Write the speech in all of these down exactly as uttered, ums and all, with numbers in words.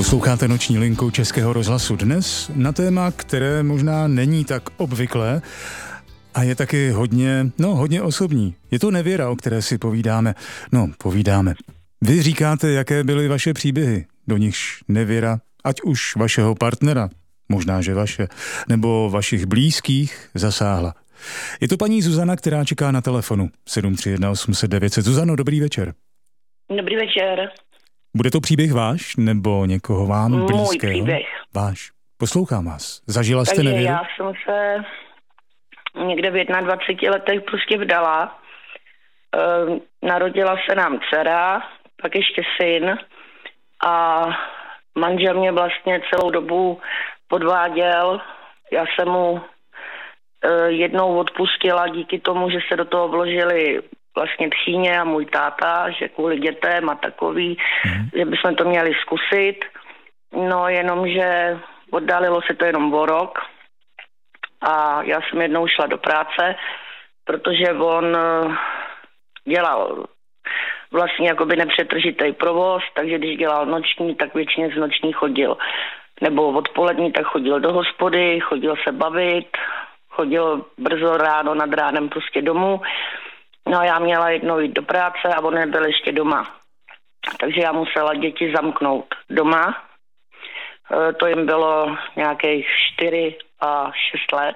Posloucháte Noční linku Českého rozhlasu dnes na téma, které možná není tak obvyklé a je taky hodně, no hodně osobní. Je to nevěra, o které si povídáme. No, povídáme. Vy říkáte, jaké byly vaše příběhy, do nichž nevěra, ať už vašeho partnera, možná že vaše, nebo vašich blízkých zasáhla. Je to paní Zuzana, která čeká na telefonu sedm tři jedna osm set devět set. Zuzano, dobrý večer. Dobrý večer. Bude to příběh váš, nebo někoho vám blízkého? Můj příběh. Váš. Poslouchám vás. Zažila jste Takže nevěru? já jsem se někde v dvaceti jedné letech prostě vdala. E, narodila se nám dcera, pak ještě syn a manžel mě vlastně celou dobu podváděl. Já jsem mu e, jednou odpustila díky tomu, že se do toho vložili vlastně tchýně a můj táta, že kvůli dětem a takový, mm. že bychom to měli zkusit. No jenomže oddálilo se to jenom o rok a já jsem jednou šla do práce, protože on dělal vlastně jakoby nepřetržitý provoz, takže když dělal noční, tak většině z noční chodil. Nebo odpolední, tak chodil do hospody, chodil se bavit, chodil brzo ráno nad ránem prostě domů. No a já měla jednou jít do práce a on nebyl ještě doma. Takže já musela děti zamknout doma. E, to jim bylo nějakých čtyři a šest let.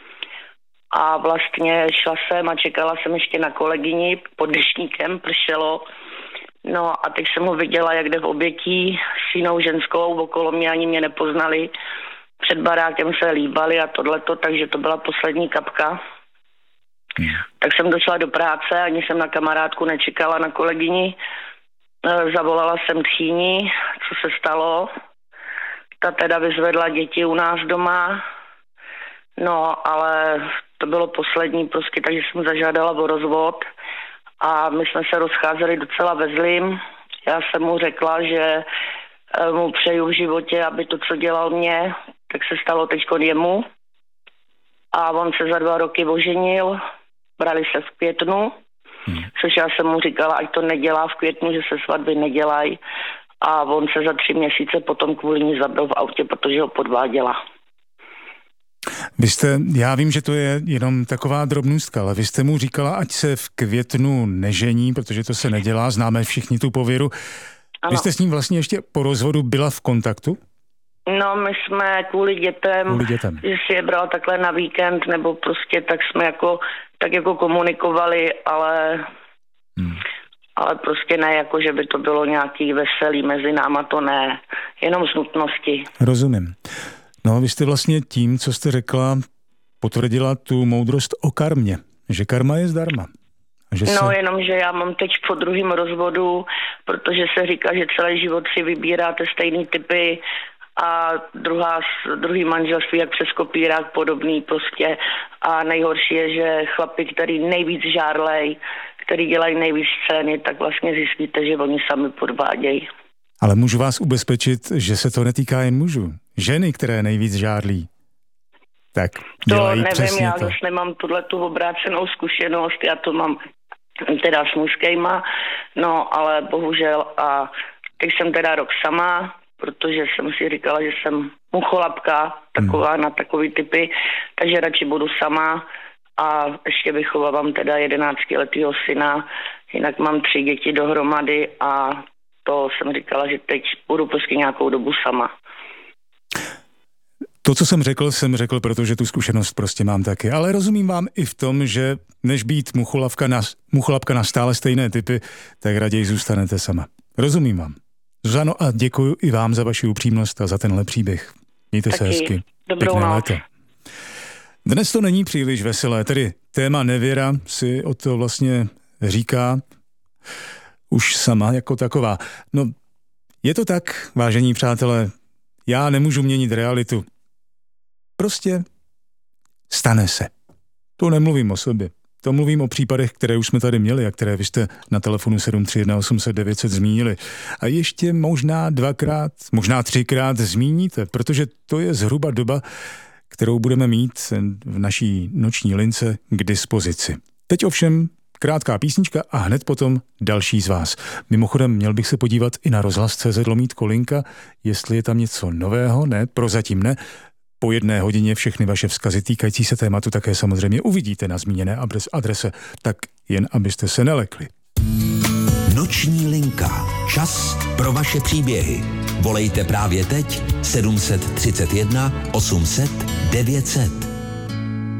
A vlastně šla jsem a čekala jsem ještě na kolegyni pod deštníkem, pršelo. No a teď jsem ho viděla, jak jde v obětí s jinou ženskou, okolo mě ani mě nepoznali. Před barákem se líbali a tohleto, takže to byla poslední kapka. Hmm. Tak jsem došla do práce, ani jsem na kamarádku nečekala, na kolegyni. E, zavolala jsem tchýni, co se stalo. Ta teda vyzvedla děti u nás doma. No, ale to bylo poslední prostě, takže jsem zažádala o rozvod. A my jsme se rozcházeli docela ve zlým. Já jsem mu řekla, že mu přeju v životě, aby to, co dělal mě, tak se stalo teďko jemu. A on se za dva roky oženil. Brali se v květnu, hmm. což já jsem mu říkala, ať to nedělá v květnu, že se svatby nedělají. A on se za tři měsíce potom kvůli ní zabil v autě, protože ho podváděla. Vy jste, já vím, že to je jenom taková drobnůstka, ale vy jste mu říkala, ať se v květnu nežení, protože to se nedělá, známe všichni tu pověru. Ano. Vy jste s ním vlastně ještě po rozvodu byla v kontaktu? No, my jsme kvůli dětem, kvůli dětem. že si je bral takhle na víkend, nebo prostě tak jsme jako, tak jako komunikovali, ale, hmm. ale prostě ne, jako že by to bylo nějaký veselý mezi náma, to ne, jenom z nutnosti. Rozumím. No, vy jste vlastně tím, co jste řekla, potvrdila tu moudrost o karmě, že karma je zdarma. Že no, se... jenom, že já mám teď po druhém rozvodu, protože se říká, že celý život si vybíráte stejný typy, a druhá, druhý manželství jak přes kopírák podobný prostě a nejhorší je, že chlapi, který nejvíc žárlej, který dělají nejvíc scény, tak vlastně zjistíte, že oni sami podvádějí. Ale můžu vás ubezpečit, že se to netýká jen mužů. Ženy, které nejvíc žárlí, tak dělají to nevím, přesně já to. zase nemám tuhletu obrácenou zkušenost, já to mám teda s mužskýma, no ale bohužel a teď jsem teda rok sama, protože jsem si říkala, že jsem mucholapka, taková hmm. na takový typy, takže radši budu sama a ještě vychovávám teda jedenáctiletýho syna, jinak mám tři děti dohromady a to jsem říkala, že teď budu prostě nějakou dobu sama. To, co jsem řekl, jsem řekl, protože tu zkušenost prostě mám taky, ale rozumím vám i v tom, že než být mucholapka na, mucholapka na stále stejné typy, tak raději zůstanete sama. Rozumím vám. Zuzano, a děkuji i vám za vaši upřímnost a za tenhle příběh. Mějte Taky. se hezky. Dobrou Pěkné noc. léto. Dnes to není příliš veselé, tedy téma nevěra si o to vlastně říká už sama jako taková. No, je to tak, vážení přátelé, já nemůžu měnit realitu. Prostě stane se. To nemluvím o sobě. To mluvím o případech, které už jsme tady měli a které vy jste na telefonu sedm tři jedna osm set devět set zmínili. A ještě možná dvakrát, možná třikrát zmíníte, protože to je zhruba doba, kterou budeme mít v naší noční lince k dispozici. Teď ovšem krátká písnička a hned potom další z vás. Mimochodem, měl bych se podívat i na rozhlas tečka cé zet lomítko linka, jestli je tam něco nového, ne, prozatím ne. Po jedné hodině všechny vaše vzkazy týkající se tématu také samozřejmě uvidíte na zmíněné adrese, tak jen abyste se nelekli. Noční linka. Čas pro vaše příběhy. Volejte právě teď sedm set třicet jedna osm set devět set.